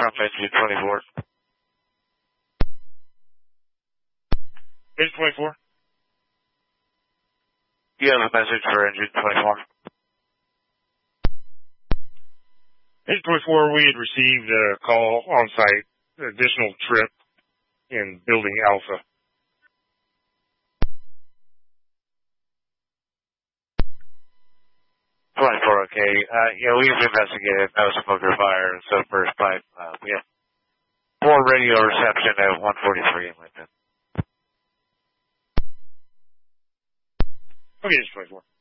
from engine 24. Engine 24? You have a message for engine 24. Engine 24, we had received a call on site, an additional trip in building Alpha. Okay. We've investigated no smoke or fire and so first pipe. We have poor radio reception at 143 in Lincoln. Okay, Engine 24.